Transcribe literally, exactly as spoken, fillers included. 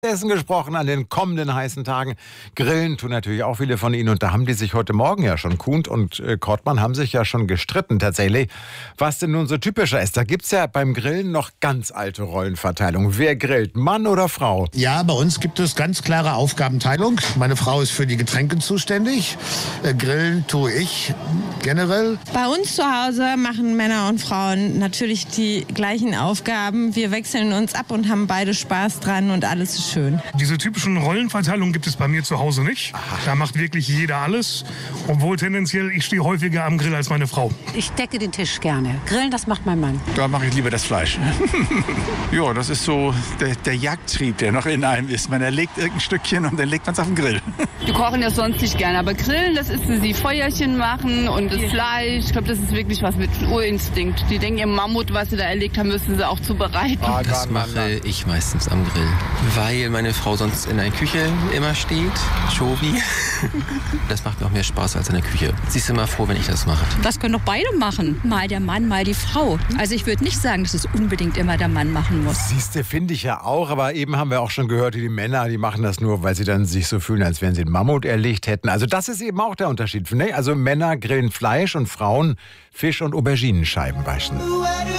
Essen gesprochen an den kommenden heißen Tagen. Grillen tun natürlich auch viele von Ihnen. Und da haben die sich heute Morgen ja schon, Kuhn und äh, Kortmann haben sich ja schon gestritten tatsächlich, was denn nun so typischer ist. Da gibt es ja beim Grillen noch ganz alte Rollenverteilung. Wer grillt, Mann oder Frau? Ja, bei uns gibt es ganz klare Aufgabenteilung. Meine Frau ist für die Getränke zuständig. Äh, grillen tue ich generell. Bei uns zu Hause machen Männer und Frauen natürlich die gleichen Aufgaben. Wir wechseln uns ab und haben beide Spaß dran und alles ist schön. Diese typischen Rollenverteilungen gibt es bei mir zu Hause nicht. Da macht wirklich jeder alles, obwohl tendenziell ich stehe häufiger am Grill als meine Frau. Ich decke den Tisch gerne. Grillen, das macht mein Mann. Da mache ich lieber das Fleisch. Ja, das ist so der, der Jagdtrieb, der noch in einem ist. Man erlegt irgendein Stückchen und dann legt man es auf den Grill. Wir kochen ja sonst nicht gerne, aber Grillen, das ist sie Feuerchen machen und das Fleisch. Ich glaube, das ist wirklich was mit Urinstinkt. Die denken, ihr Mammut, was sie da erlegt haben, müssen sie auch zubereiten. Das mache ich meistens am Grill, weil meine Frau sonst in der Küche immer steht, Chovi. Das macht mir auch mehr Spaß als in der Küche. Sie ist immer froh, wenn ich das mache. Das können doch beide machen. Mal der Mann, mal die Frau. Also ich würde nicht sagen, dass es unbedingt immer der Mann machen muss. Siehste, finde ich ja auch. Aber eben haben wir auch schon gehört, die Männer, die machen das nur, weil sie dann sich so fühlen, als wenn sie einen Mammut erlegt hätten. Also das ist eben auch der Unterschied. Ne? Also Männer grillen Fleisch und Frauen Fisch und Auberginenscheiben waschen.